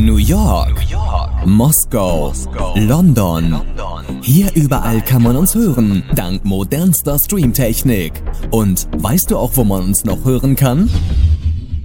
New York, Moskau, London. Hier überall kann man uns hören, dank modernster Streamtechnik. Und weißt du auch, wo man uns noch hören kann?